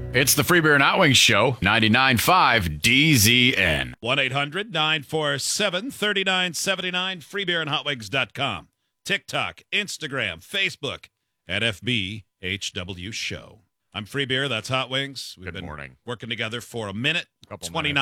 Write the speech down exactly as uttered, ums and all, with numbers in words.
It's the Free Beer and Hot Wings Show, ninety-nine point five D Z N. one eight hundred nine four seven three nine seven nine, free beer and hot wings dot com. TikTok, Instagram, Facebook, at F B H W Show. I'm Free Beer, that's Hot Wings. We've Good been morning. working together for a minute, Couple twenty-nine